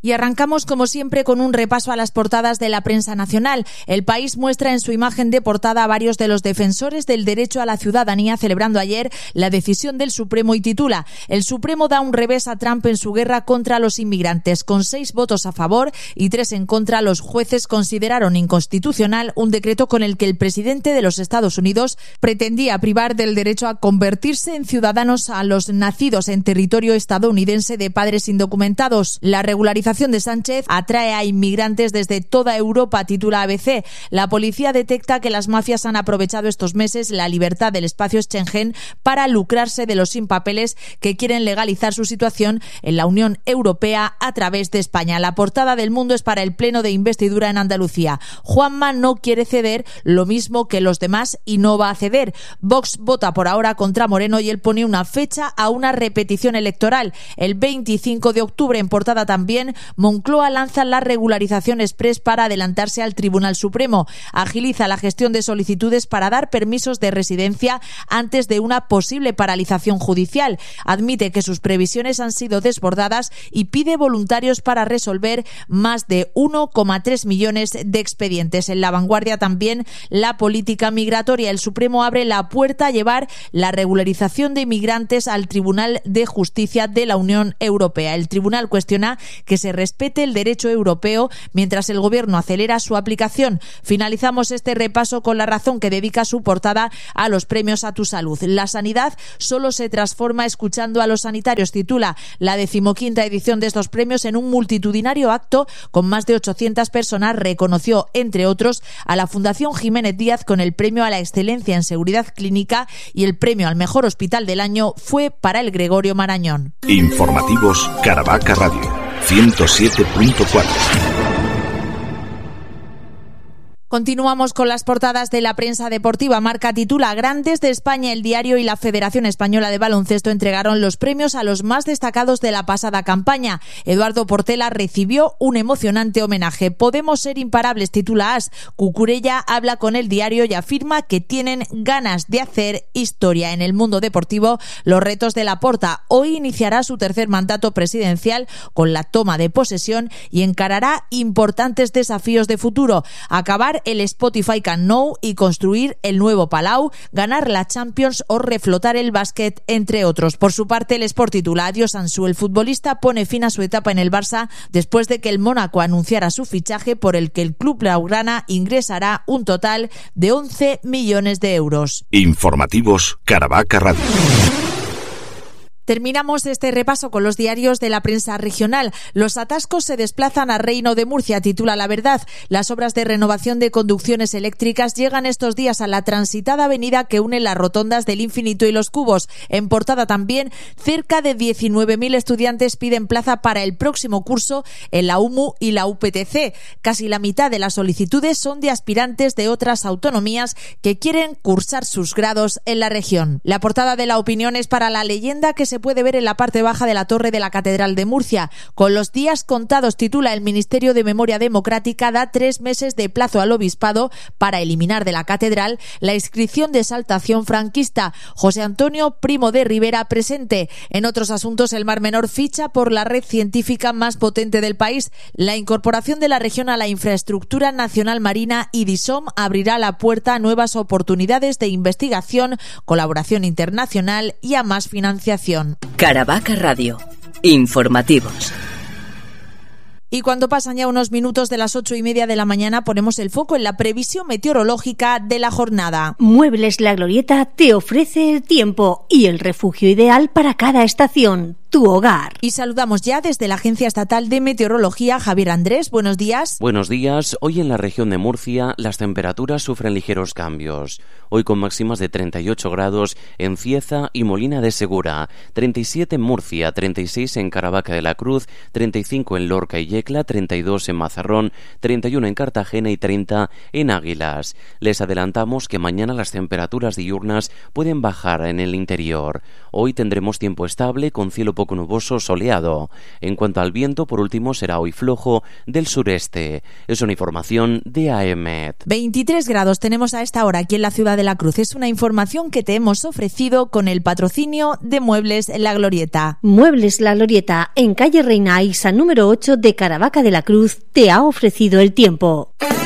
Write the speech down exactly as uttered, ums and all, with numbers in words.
Y arrancamos como siempre con un repaso a las portadas de la prensa nacional. El País muestra en su imagen de portada a varios de los defensores del derecho a la ciudadanía celebrando ayer la decisión del Supremo y titula: el Supremo da un revés a Trump en su guerra contra los inmigrantes. Con seis votos a favor y tres en contra, los jueces consideraron inconstitucional un decreto con el que el presidente de los Estados Unidos pretendía privar del derecho a convertirse en ciudadanos a los nacidos en territorio estadounidense de padres indocumentados. La regularización de Sánchez atrae a inmigrantes desde toda Europa, titula A B C. La policía detecta que las mafias han aprovechado estos meses la libertad del espacio Schengen para lucrarse de los sin papeles que quieren legalizar su situación en la Unión Europea a través de España. La portada del Mundo es para el pleno de investidura en Andalucía. Juanma no quiere ceder lo mismo que los demás y no va a ceder. Vox vota por ahora contra Moreno y él pone una fecha a una repetición electoral. El veinticinco de octubre, en portada también, Moncloa lanza la regularización exprés para adelantarse al Tribunal Supremo. Agiliza la gestión de solicitudes para dar permisos de residencia antes de una posible paralización judicial. Admite que sus previsiones han sido desbordadas y pide voluntarios para resolver más de uno coma tres millones de expedientes. En La Vanguardia también la política migratoria. El Supremo abre la puerta a llevar la regularización de inmigrantes al Tribunal de Justicia de la Unión Europea. El tribunal cuestiona que se respete el derecho europeo mientras el gobierno acelera su aplicación. Finalizamos este repaso con La Razón, que dedica su portada a los premios a tu salud. La sanidad solo se transforma escuchando a los sanitarios, titula la decimoquinta edición de estos premios. En un multitudinario acto con más de ochocientas personas reconoció, entre otros, a la Fundación Jiménez Díaz con el premio a la excelencia en seguridad clínica, y el premio al mejor hospital del año fue para el Gregorio Marañón. Informativos Caravaca Radio ciento siete punto cuatro. Continuamos con las portadas de la prensa deportiva. Marca titula: Grandes de España. El Diario y la Federación Española de Baloncesto entregaron los premios a los más destacados de la pasada campaña. Eduardo Portela recibió un emocionante homenaje. Podemos ser imparables, titula As. Cucurella habla con El Diario y afirma que tienen ganas de hacer historia. En el mundo deportivo, los retos de Laporta. Hoy iniciará su tercer mandato presidencial con la toma de posesión y encarará importantes desafíos de futuro: acabar el Spotify Camp Nou y construir el nuevo Palau, ganar la Champions o reflotar el básquet, entre otros. Por su parte, el Sport titula: adiós Ansu. El futbolista pone fin a su etapa en el Barça después de que el Mónaco anunciara su fichaje, por el que el club blaugrana ingresará un total de once millones de euros. Informativos Caravaca Radio. Terminamos este repaso con los diarios de la prensa regional. Los atascos se desplazan a Reino de Murcia, titula La Verdad. Las obras de renovación de conducciones eléctricas llegan estos días a la transitada avenida que une las rotondas del Infinito y los Cubos. En portada también, cerca de diecinueve mil estudiantes piden plaza para el próximo curso en la U M U y la U P T C. Casi la mitad de las solicitudes son de aspirantes de otras autonomías que quieren cursar sus grados en la región. La portada de La Opinión es para la leyenda que se se puede ver en la parte baja de la torre de la Catedral de Murcia. Con los días contados, titula: el Ministerio de Memoria Democrática da tres meses de plazo al obispado para eliminar de la catedral la inscripción de exaltación franquista. José Antonio Primo de Rivera presente. En otros asuntos, el Mar Menor ficha por la red científica más potente del país. La incorporación de la región a la infraestructura nacional marina y DISOM abrirá la puerta a nuevas oportunidades de investigación, colaboración internacional y a más financiación. Caravaca Radio. Informativos. Y cuando pasan ya unos minutos de las ocho y media de la mañana, ponemos el foco en la previsión meteorológica de la jornada. Muebles La Glorieta te ofrece el tiempo y el refugio ideal para cada estación. Tu hogar. Y saludamos ya desde la Agencia Estatal de Meteorología, Javier Andrés. Buenos días. Buenos días. Hoy en la región de Murcia las temperaturas sufren ligeros cambios. Hoy con máximas de treinta y ocho grados en Cieza y Molina de Segura, treinta y siete en Murcia, treinta y seis en Caravaca de la Cruz, treinta y cinco en Lorca y Yecla, treinta y dos en Mazarrón, treinta y uno en Cartagena y treinta en Águilas. Les adelantamos que mañana las temperaturas diurnas pueden bajar en el interior. Hoy tendremos tiempo estable con cielo poco poco nuboso soleado. En cuanto al viento, por último, será hoy flojo del sureste. Es una información de A E M E T. veintitrés grados tenemos a esta hora aquí en la ciudad de La Cruz. Es una información que te hemos ofrecido con el patrocinio de Muebles La Glorieta. Muebles La Glorieta, en calle Reina Aixa número ocho de Caravaca de la Cruz, te ha ofrecido el tiempo.